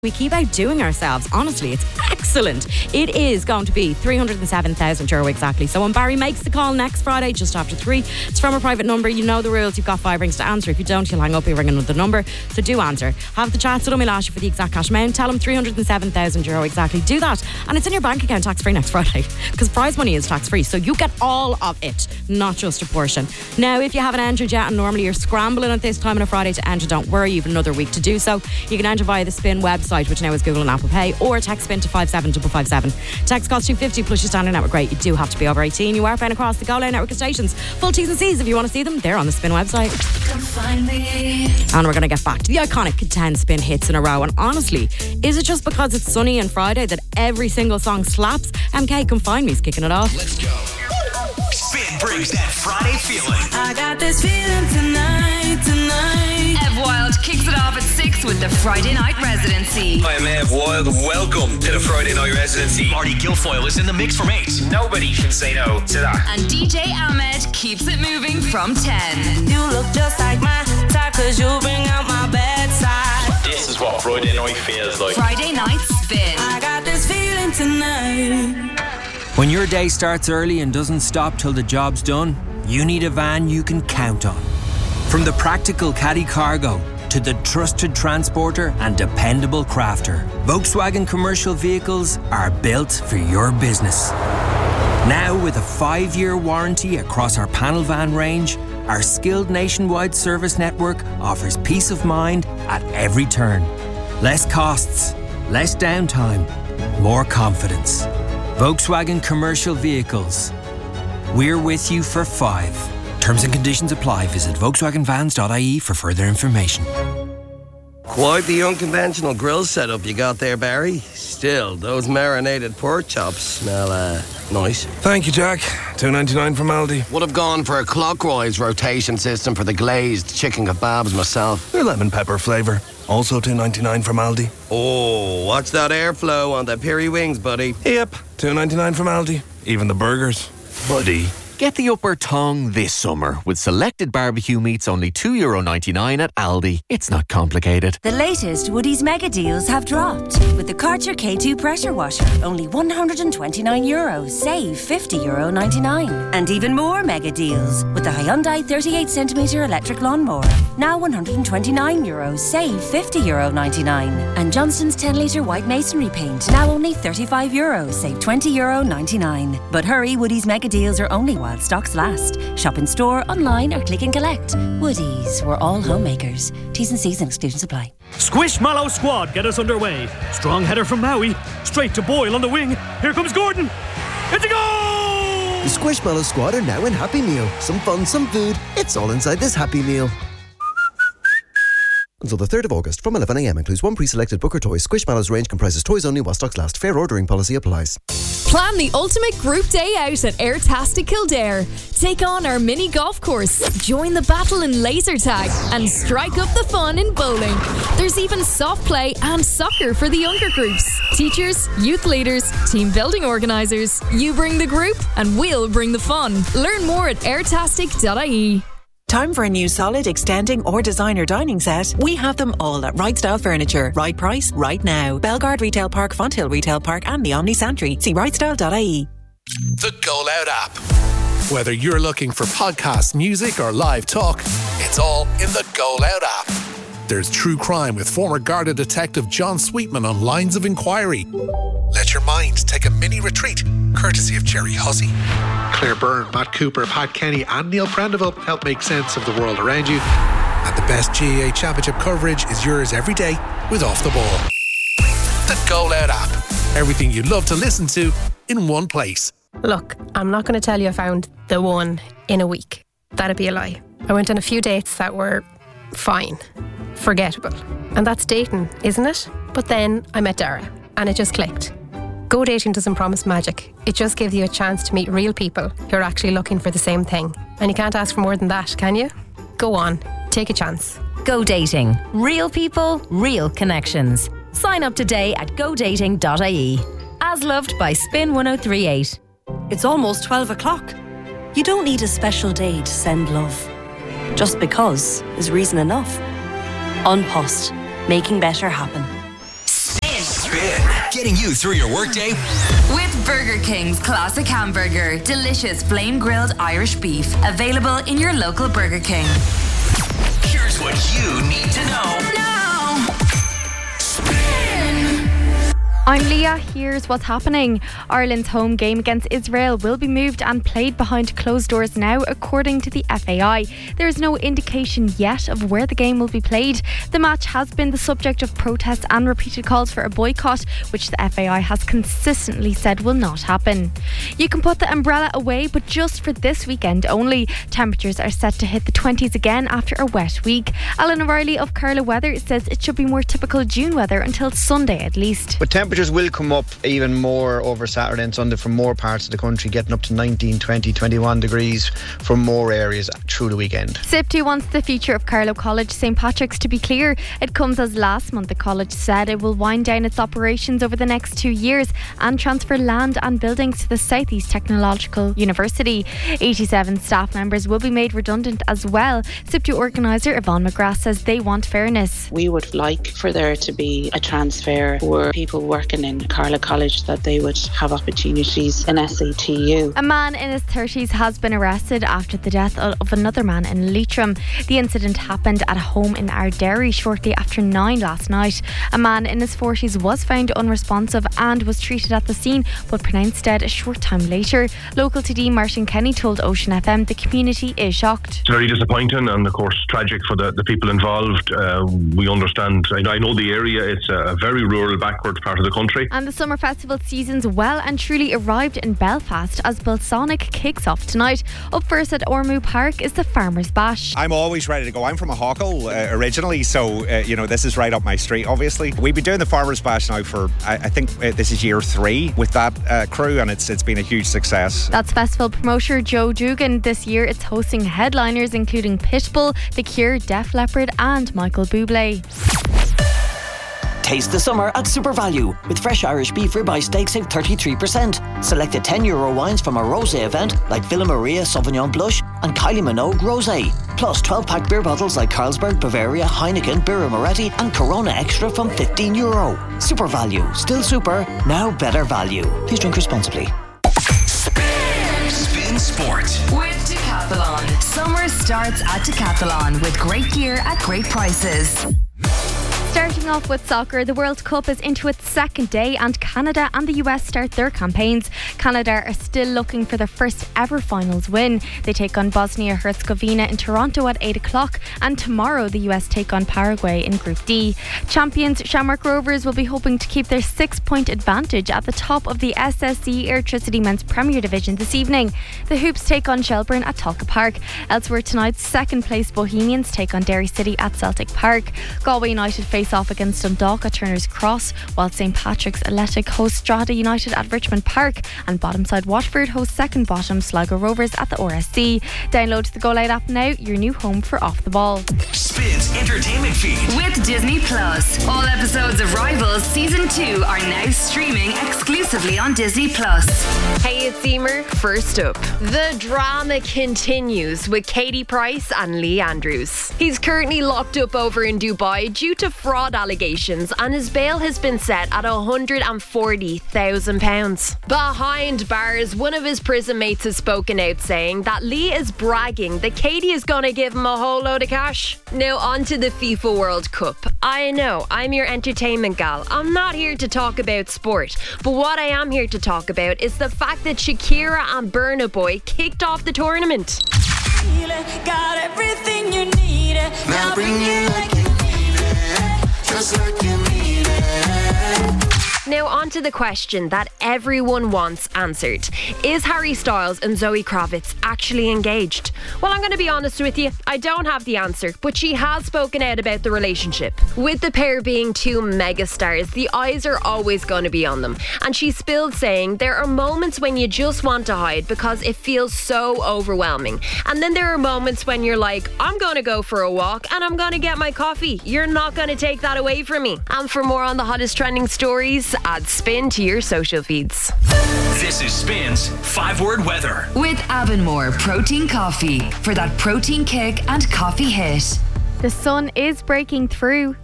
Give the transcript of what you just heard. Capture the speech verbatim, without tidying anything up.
We keep outdoing ourselves. Honestly, it's excellent. It is going to be three hundred seven thousand euro exactly. So when Barry makes the call next Friday, just after three, it's from a private number. You know the rules. You've got five rings to answer. If you don't, you'll hang up. You'll ring another number. So do answer. Have the chat. So don't ask you for the exact cash amount. Tell them three hundred seven thousand euro exactly. Do that. And it's in your bank account tax free next Friday. Because prize money is tax free. So you get all of it, not just a portion. Now, if you haven't entered yet and normally you're scrambling at this time on a Friday to enter, don't worry. You've another week to do so. You can enter via the Spin website, which now is Google and Apple Pay, or text Spin to five seven five five seven. Text costs two fifty plus your standard network rate. You do have to be over eighteen. You are paying across the Go Loud network of stations. Full T's and C's if you want to see them. They're on the Spin website. Come find me. And we're going to get back to the iconic ten Spin hits in a row. And honestly, is it just because it's sunny and Friday that every single song slaps? M K, Come Find Me's kicking it off. Let's go. Spin brings that Friday feeling. I got this feeling tonight, tonight. Ev Wild kicks it off at six with the Friday Night Residency. Hi, I'm Ev Wild. Welcome to the Friday Night Residency. Marty Guilfoyle is in the mix from eight. Nobody can say no to that. And D J Ahmed keeps it moving from ten. You look just like my type, cause you bring out my bedside. This is what Friday night feels like. Friday Night Spin. I got this feeling tonight. When your day starts early and doesn't stop till the job's done, you need a van you can count on. From the practical Caddy Cargo to the trusted transporter and dependable crafter, Volkswagen commercial vehicles are built for your business. Now with a five-year warranty across our panel van range, our skilled nationwide service network offers peace of mind at every turn. Less costs, less downtime, more confidence. Volkswagen Commercial Vehicles. We're with you for five. Terms and conditions apply. Visit Volkswagen Vans dot I E for further information. Quite the unconventional grill setup you got there, Barry. Still, those marinated pork chops smell uh, nice. Thank you, Jack. two ninety-nine from Aldi. Would have gone for a clockwise rotation system for the glazed chicken kebabs myself. They're lemon pepper flavour. Also two ninety-nine from Aldi. Oh, watch that airflow on the piri wings, buddy. Yep, two ninety-nine from Aldi. Even the burgers. Buddy. Get the upper tongue this summer with selected barbecue meats only two euro ninety-nine at Aldi. It's not complicated. The latest Woodie's mega deals have dropped. With the Karcher K two pressure washer, only one hundred twenty-nine euros, save fifty euro ninety-nine. And even more mega deals with the Hyundai thirty-eight centimetre electric lawnmower, now one hundred twenty-nine euros, save fifty euro ninety-nine. And Johnson's ten litre white masonry paint, now only thirty-five euros, save twenty euro ninety-nine. But hurry, Woodie's mega deals are only while stocks last. Shop in store, online or click and collect. Woodies, we're all homemakers. T's and C's and exclusions apply. Squishmallow squad get us underway. Strong header from Maui. Straight to Boyle on the wing. Here comes Gordon. It's a goal! The Squishmallow squad are now in Happy Meal. Some fun, some food. It's all inside this Happy Meal. Until the third of August from eleven a m includes one pre-selected Booker toy. Squishmallows range comprises toys only while stocks last. Fair ordering policy applies. Plan the ultimate group day out at Airtastic Kildare. Take on our mini golf course, join the battle in laser tag, and strike up the fun in bowling. There's even soft play and soccer for the younger groups. Teachers, youth leaders, team building organisers. You bring the group and we'll bring the fun. Learn more at airtastic dot I E. Time for a new solid, extending or designer dining set? We have them all at Right Style Furniture. Right price, right now. Belgard Retail Park, Fonthill Retail Park and the Omni Santry. See right style dot I E. The Go Loud app. Whether you're looking for podcasts, music or live talk, it's all in the Go Loud app. There's true crime with former Garda detective John Sweetman on Lines of Inquiry. Let your mind take a mini retreat, courtesy of Jerry Hussey. Claire Byrne, Matt Cooper, Pat Kenny and Neil Prendeville help make sense of the world around you. And the best G A A Championship coverage is yours every day with Off the Ball. The Go Loud app. Everything you love to listen to in one place. Look, I'm not going to tell you I found the one in a week. That'd be a lie. I went on a few dates that were fine, forgettable. And that's dating, isn't it? But then I met Dara and it just clicked. Go dating doesn't promise magic. It just gives you a chance to meet real people who are actually looking for the same thing. And you can't ask for more than that, can you? Go on, take a chance. Go dating. Real people, real connections. Sign up today at go dating dot I E. As loved by Spin one oh three eight. It's almost twelve o'clock. You don't need a special day to send love. Just because is reason enough. An Post, making better happen. Spin. Getting you through your workday. With Burger King's classic hamburger. Delicious flame grilled Irish beef. Available in your local Burger King. Here's what you need to know. Now. Spin. I'm Leah, here's what's happening. Ireland's home game against Israel will be moved and played behind closed doors now, according to the F A I. There is no indication yet of where the game will be played. The match has been the subject of protests and repeated calls for a boycott, which the F A I has consistently said will not happen. You can put the umbrella away, but just for this weekend only. Temperatures are set to hit the twenties again after a wet week. Alan O'Reilly of Carlow Weather says it should be more typical June weather until Sunday at least. But temperatures will come up even more over Saturday and Sunday from more parts of the country, getting up to nineteen, twenty, twenty-one degrees from more areas through the weekend. SIPTU wants the future of Carlow College St Patrick's to be clear. It comes as last month the college said it will wind down its operations over the next two years and transfer land and buildings to the South East Technological University. eighty-seven staff members will be made redundant as well. SIPTU organiser Yvonne McGrath says they want fairness. We would like for there to be a transfer for people working in Carlow College, that they would have opportunities in S A T U. A man in his thirties has been arrested after the death of another man in Leitrim. The incident happened at a home in Ardderry shortly after nine last night. A man in his forties was found unresponsive and was treated at the scene, but pronounced dead a short time later. Local T D Martin Kenny told Ocean F M the community is shocked. It's very disappointing and of course tragic for the, the people involved. Uh, we understand, I, I know the area, it's a very rural, backward part of the country. And the summer festival season's well and truly arrived in Belfast as Balsonic kicks off tonight. Up first at Ormeau Park is the Farmers Bash. I'm always ready to go. I'm from a Hawkle uh, originally, so uh, you know this is right up my street. Obviously, we've been doing the Farmers Bash now for I, I think uh, this is year three with that uh, crew, and it's it's been a huge success. That's festival promoter Joe Dugan. This year it's hosting headliners including Pitbull, The Cure, Def Leppard, and Michael Bublé. Taste the summer at Super Value with fresh Irish beef ribeye steak save thirty-three percent. Selected ten euro wines from our rosé event like Villa Maria Sauvignon Blush and Kylie Minogue Rosé. Plus twelve pack beer bottles like Carlsberg, Bavaria, Heineken, Birra Moretti and Corona Extra from fifteen euro. Super Value. Still super, now better value. Please drink responsibly. Spin. Spin Sport. With Decathlon. Summer starts at Decathlon with great gear at great prices. Starting off with soccer, the World Cup is into its second day and Canada and the U S start their campaigns. Canada are still looking for their first ever finals win. They take on Bosnia-Herzegovina in Toronto at eight o'clock and tomorrow the U S take on Paraguay in Group D. Champions Shamrock Rovers will be hoping to keep their six-point advantage at the top of the S S E Airtricity Men's Premier Division this evening. The Hoops take on Shelburne at Talca Park. Elsewhere tonight, second place Bohemians take on Derry City at Celtic Park. Galway United face off against Dundalk at Turner's Cross, while St Patrick's Athletic hosts Strada United at Richmond Park, and bottom side Watford hosts second bottom Sligo Rovers at the R S C. Download the Go Loud app now, your new home for Off the Ball. Spins entertainment feed with Disney Plus. All episodes of Rivals season two are now streaming exclusively on Disney Plus. Hey, it's Emer. First up, the drama continues with Katie Price and Lee Andrews. He's currently locked up over in Dubai due to fraud allegations, and his bail has been set at one hundred forty thousand pounds. Behind bars, one of his prison mates has spoken out saying that Lee is bragging that Katie is going to give him a whole load of cash. Now on to the FIFA World Cup. I know, I'm your entertainment gal. I'm not here to talk about sport, but what I am here to talk about is the fact that Shakira and Burna Boy kicked off the tournament. Got everything you need. Now bring it like you need it. Just like you need it. Now on to the question that everyone wants answered. Is Harry Styles and Zoe Kravitz actually engaged? Well, I'm going to be honest with you, I don't have the answer, but she has spoken out about the relationship. With the pair being two megastars, the eyes are always going to be on them. And she spilled saying there are moments when you just want to hide because it feels so overwhelming. And then there are moments when you're like, I'm going to go for a walk and I'm going to get my coffee. You're not going to take that away from me. And for more on the hottest trending stories, add Spin to your social feeds. This is Spin's five-word weather. With Avonmore Protein Coffee for that protein kick and coffee hit. The sun is breaking through.